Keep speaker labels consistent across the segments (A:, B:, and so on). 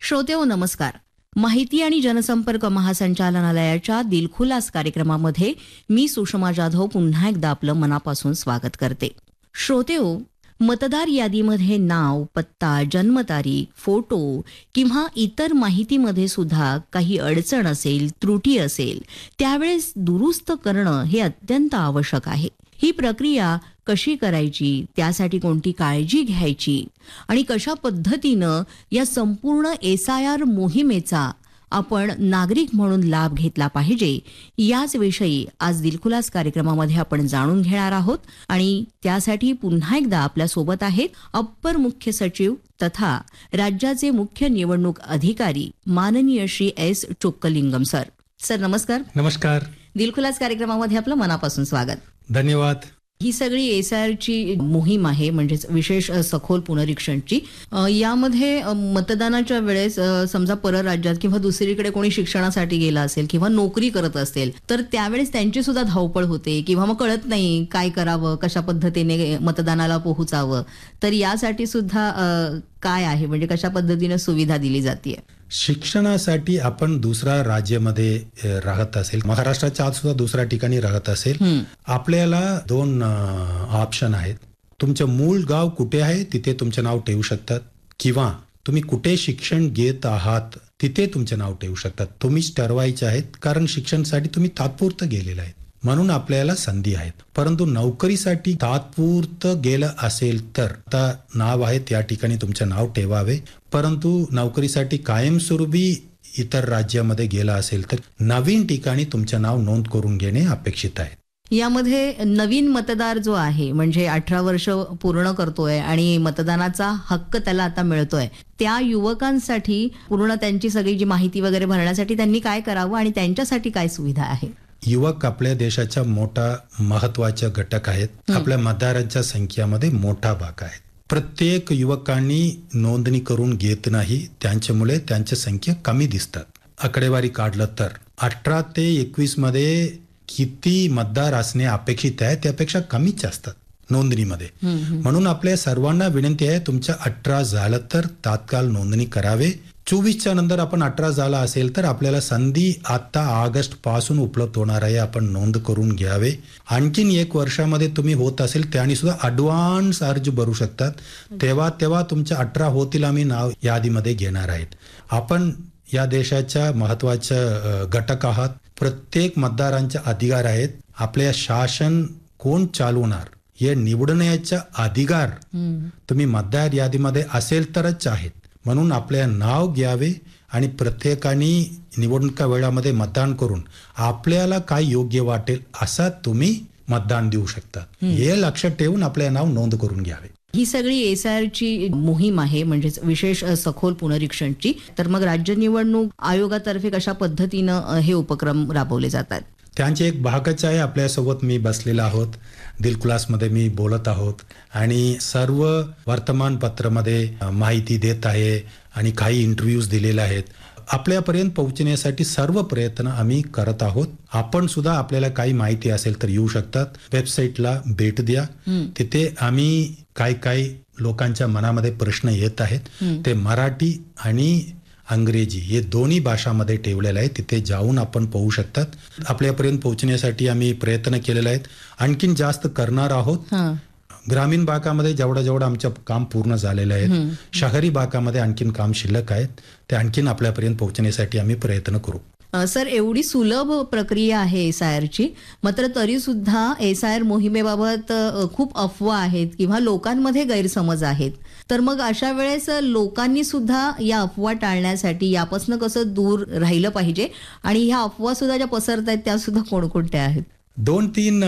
A: श्रोतेहो नमस्कार. माहिती आणि जनसंपर्क महासंचालनालयाच्या दिलखुलास कार्यक्रमामध्ये मी सुषमा जाधव पुन्हा एकदा आपलं मनापासून स्वागत करते. श्रोतेहो, मतदार यादीमध्ये नाव, पत्ता, जन्मतारीख, फोटो किंवा इतर माहितीमध्ये सुद्धा काही अडचण असेल, त्रुटी असेल, त्यावेळेस दुरुस्त करणं हे अत्यंत आवश्यक आहे. ही प्रक्रिया कशी करायची, त्यासाठी कोणती काळजी घ्यायची आणि कशा पद्धतीनं या संपूर्ण SIR मोहिमेचा आपण नागरिक म्हणून लाभ घेतला पाहिजे, याच विषयी आज दिलखुलास कार्यक्रमामध्ये आपण जाणून घेणार आहोत. आणि त्यासाठी पुन्हा एकदा आपल्या सोबत आहेत अप्पर मुख्य सचिव तथा राज्याचे मुख्य निवडणूक अधिकारी माननीय Shri S. Chockalingam sir. Sir नमस्कार.
B: नमस्कार.
A: दिलखुलास कार्यक्रमामध्ये आपलं मनापासून स्वागत.
B: धन्यवाद.
A: ही सगळी SIRची मोहीम आहे, म्हणजेच विशेष सखोल पुनरीक्षणची. यामध्ये मतदानाच्या वेळेस समजा परराज्यात किंवा दुसरीकडे कोणी शिक्षणासाठी गेला असेल किंवा नोकरी करत असेल तर त्यावेळेस त्यांची सुद्धा धावपळ होते किंवा मग कळत नाही काय करावं, कशा पद्धतीने मतदानाला पोहोचावं. तर यासाठी सुद्धा काय आहे, म्हणजे कशा पद्धतीने सुविधा दिली जाते?
B: शिक्षणासाठी आपण दुसऱ्या राज्यामध्ये राहत असेल, महाराष्ट्राच्या आत सुद्धा दुसऱ्या ठिकाणी राहत असेल, आपल्याला दोन ऑप्शन आहेत. तुमचं मूळ गाव कुठे आहे तिथे तुमचं नाव ठेवू शकतात, किंवा तुम्ही कुठे शिक्षण घेत आहात तिथे तुमचं नाव ठेवू शकतात. तुम्हीच ठरवायचे आहेत, कारण शिक्षणासाठी तुम्ही तात्पुरतं गेलेलं आहे म्हणून आपल्याला संधी आहेत. परंतु नोकरीसाठी तात्पुरतं गेलं असेल तर आता नाव आहे त्या ठिकाणी तुमचं नाव ठेवावे. परंतु नोकरीसाठी कायमस्वरूपी इतर राज्यामध्ये गेला असेल तर नवीन ठिकाणी तुमचं नाव नोंद करून घेणे अपेक्षित आहे.
A: यामध्ये नवीन मतदार जो आहे, म्हणजे 18 वर्ष पूर्ण करतोय आणि मतदानाचा हक्क त्याला आता मिळतोय, त्या युवकांसाठी पूर्ण त्यांची सगळी जी माहिती वगैरे भरण्यासाठी त्यांनी काय करावं आणि त्यांच्यासाठी काय सुविधा आहे?
B: युवक आपल्या देशाचा मोठा महत्वाचा घटक आहेत. आपल्या मतदारांच्या संख्येमध्ये मोठा भाग आहे. प्रत्येक युवकांनी नोंदणी करून घेत नाही, त्यांच्यामुळे त्यांची संख्या कमी दिसतात. आकडेवारी काढलं तर 18 ते 21 मध्ये किती मतदार असणे अपेक्षित आहे त्यापेक्षा कमीच असतात नोंदणीमध्ये. म्हणून आपल्या सर्वांना विनंती आहे, तुमच्या 18 झालं तर तात्काळ नोंदणी करावे. 24च्या नंतर आपण 18 झाला असेल तर आपल्याला संधी आता ऑगस्ट पासून उपलब्ध होणार आहे, आपण नोंद करून घ्यावे. आणखीन 1 वर्षामध्ये तुम्ही होत असेल त्याने सुद्धा ॲडव्हान्स अर्ज भरू शकतात. तेव्हा तुमच्या 18 होतील, आम्ही नाव यादीमध्ये घेणार आहेत. आपण या देशाच्या महत्वाच्या घटक आहात. प्रत्येक मतदारांचा अधिकार आहेत. आपल्या शासन कोण चालवणार हे निवडण्याचा अधिकार तुम्ही मतदार यादीमध्ये असेल तरच आहेत. म्हणून आपले नाव घ्यावे आणि प्रत्येकाने निवडणुका वेळामध्ये मतदान करून आपल्याला काय योग्य वाटेल असा तुम्ही मतदान देऊ शकता. हे लक्षात ठेवून आपले नाव नोंद करून घ्यावे.
A: ही सगळी SIRची मोहीम आहे, म्हणजेच विशेष सखोल पुनरीक्षणची. तर मग राज्य निवडणूक आयोगातर्फे कशा पद्धतीनं हे उपक्रम राबवले जातात?
B: त्यांचे एक भागच आहे. आपल्यासोबत मी बसलेला आहोत, दिलखुलासमध्ये मी बोलत आहोत आणि सर्व वर्तमानपत्रामध्ये माहिती देत आहे आणि काही इंटरव्ह्यूज दिलेले आहेत. आपल्यापर्यंत पोहोचण्यासाठी सर्व प्रयत्न आम्ही करत आहोत. आपण सुद्धा आपल्याला काही माहिती असेल तर येऊ शकतात. वेबसाईटला भेट द्या. तिथे आम्ही काही लोकांच्या मनामध्ये प्रश्न येत आहेत ते मराठी आणि अंग्रेजी हे दोन्ही भाषामध्ये ठेवलेलं आहे. तिथे जाऊन आपण पाहू शकतात. आपल्यापर्यंत पोहोचण्यासाठी आम्ही प्रयत्न केलेले आहेत, आणखीन जास्त करणार आहोत. ग्रामीण भागामध्ये जेवढं आमचं काम पूर्ण झालेलं आहे, शहरी भागामध्ये आणखीन काम शिल्लक आहेत, ते आणखीन आपल्यापर्यंत पोहोचण्यासाठी आम्ही प्रयत्न करू.
A: सर, एवढी सुलभ प्रक्रिया आहे SIRची, मात्र तरी सुद्धा SIR मोहिमेबाबत खूप अफवा आहेत किंवा लोकांमध्ये गैरसमज आहेत. तर मग अशा वेळेस लोकांनी सुद्धा या अफवा टाळण्यासाठी यापासून कसं दूर राहिलं पाहिजे आणि ह्या अफवा सुद्धा ज्या पसरत आहेत त्या सुद्धा कोणकोणत्या आहेत?
B: 2-3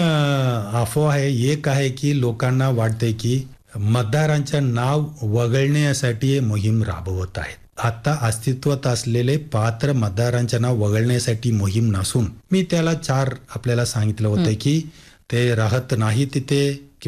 B: अफवा आहे. एक आहे की लोकांना वाटते की मतदारांचं नाव वगळण्यासाठी हे मोहीम राबवत आहेत. आता अस्तित्वात असलेले पात्र मतदारांचे नाव वगळण्यासाठी मोहीम नसून मी त्याला 4 आपल्याला सांगितलं होतं की ते राहत नाही तिथे,